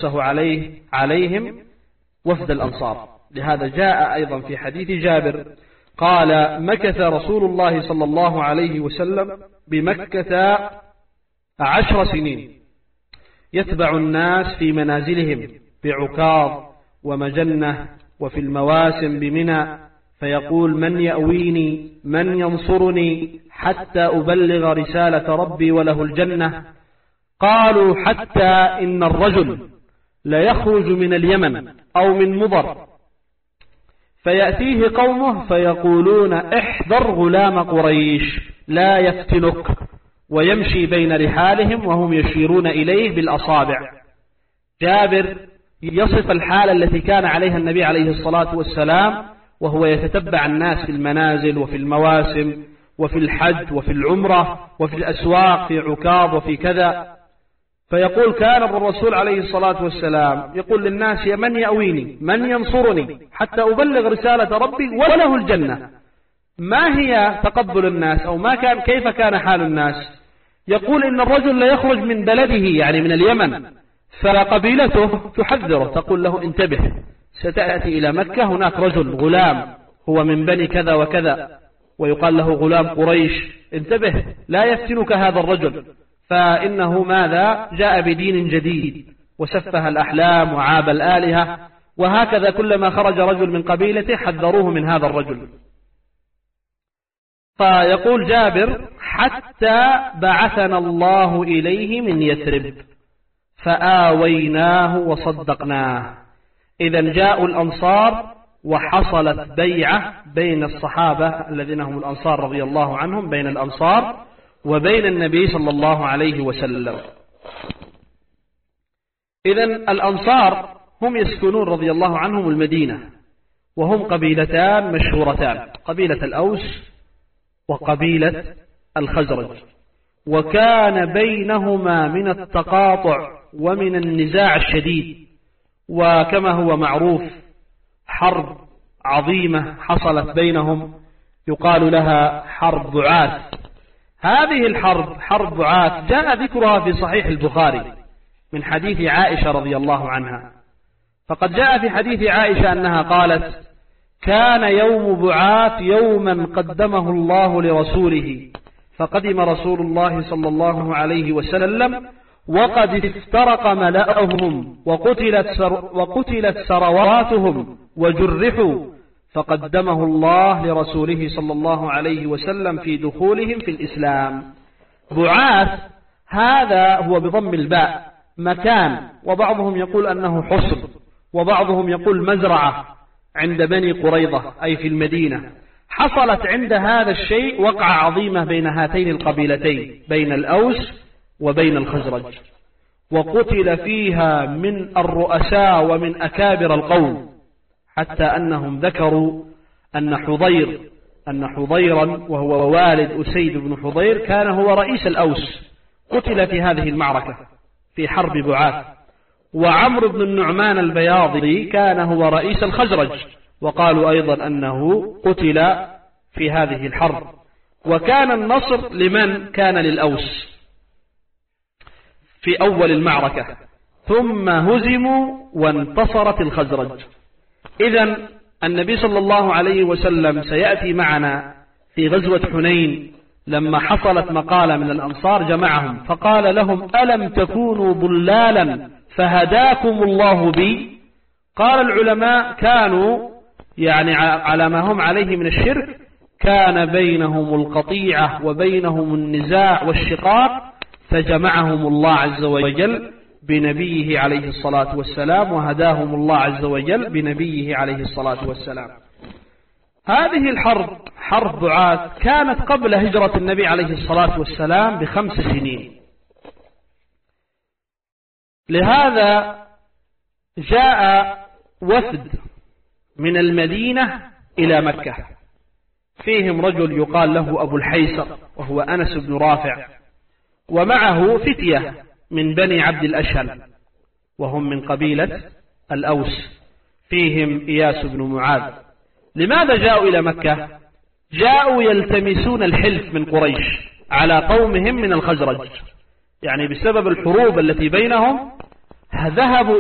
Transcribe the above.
عليهم وفد الأنصار. لهذا جاء أيضا في حديث جابر قال: مكث رسول الله صلى الله عليه وسلم بمكة 10 سنين يتبع الناس في منازلهم بعكاظ ومجنة وفي المواسم بمنى، فيقول: من يأويني من ينصرني حتى أبلغ رسالة ربي وله الجنة. قالوا: حتى إن الرجل ليخرج من اليمن أو من مضر فيأتيه قومه فيقولون: احذر غلام قريش لا يفتنك، ويمشي بين رحالهم وهم يشيرون إليه بالأصابع. جابر يصف الحالة التي كان عليها النبي عليه الصلاة والسلام وهو يتتبع الناس في المنازل وفي المواسم وفي الحج وفي العمرة وفي الأسواق في عكاظ وفي كذا. فيقول: كان الرسول عليه الصلاة والسلام يقول للناس: من يأويني من ينصرني حتى أبلغ رسالة ربي وله الجنة. ما هي تقبل الناس أو ما كان كيف كان حال الناس؟ يقول: إن الرجل لا يخرج من بلده يعني من اليمن، فقبيلته تحذره تقول له: انتبه، ستأتي إلى مكة هناك رجل غلام هو من بني كذا وكذا ويقال له غلام قريش، انتبه لا يفتنك هذا الرجل، فإنه ماذا؟ جاء بدين جديد وسفه الأحلام وعاب الآلهة. وهكذا كلما خرج رجل من قبيلته حذروه من هذا الرجل. فيقول جابر: حتى بعثنا الله إليه من يثرب فآويناه وصدقناه. إذا جاءوا الأنصار وحصلت بيعة بين الصحابة الذين هم الأنصار رضي الله عنهم، بين الأنصار وبين النبي صلى الله عليه وسلم. إذا الأنصار هم يسكنون رضي الله عنهم المدينة، وهم قبيلتان مشهورتان، قبيلة الأوس وقبيلة الخزرج، وكان بينهما من التقاطع ومن النزاع الشديد، وكما هو معروف حرب عظيمة حصلت بينهم يقال لها حرب بعاث. هذه الحرب حرب بعاث جاء ذكرها في صحيح البخاري من حديث عائشة رضي الله عنها. فقد جاء في حديث عائشة أنها قالت: كان يوم بعاث يوما قدمه الله لرسوله، فقدم رسول الله صلى الله عليه وسلم وقد افترق ملأهم وقتلت سرواتهم وجرحوا، فقدمه الله لرسوله صلى الله عليه وسلم في دخولهم في الإسلام. بعاث هذا هو بضم الباء مكان، وبعضهم يقول أنه حصر، وبعضهم يقول مزرعة عند بني قريظة أي في المدينة. حصلت عند هذا الشيء وقعة عظيمة بين هاتين القبيلتين، بين الأوس وبين الخزرج، وقتل فيها من الرؤساء ومن أكابر القوم، حتى أنهم ذكروا أن حضيرا وهو والد أسيد بن حضير كان هو رئيس الأوس، قتل في هذه المعركة في حرب بعاث. وعمرو بن النعمان البياضي كان هو رئيس الخزرج، وقالوا أيضا أنه قتل في هذه الحرب. وكان النصر لمن؟ كان للأوس في أول المعركة، ثم هزموا وانتصرت الخزرج. إذن النبي صلى الله عليه وسلم سيأتي معنا في غزوة حنين لما حصلت مقالة من الأنصار جمعهم فقال لهم: ألم تكونوا ضلالا فهداكم الله بي؟ قال العلماء: كانوا يعني على ما هم عليه من الشرك، كان بينهم القطيعة وبينهم النزاع والشقاق، فجمعهم الله عز وجل بنبيه عليه الصلاة والسلام، وهداهم الله عز وجل بنبيه عليه الصلاة والسلام. هذه الحرب حرب بعاث كانت قبل هجرة النبي عليه الصلاة والسلام ب5 سنين. لهذا جاء وفد من المدينة إلى مكة، فيهم رجل يقال له أبو الحيسر وهو أنس بن رافع، ومعه فتية من بني عبد الأشهل وهم من قبيلة الأوس، فيهم إياس بن معاذ. لماذا جاءوا إلى مكة؟ جاءوا يلتمسون الحلف من قريش على قومهم من الخزرج، يعني بسبب الحروب التي بينهم ذهبوا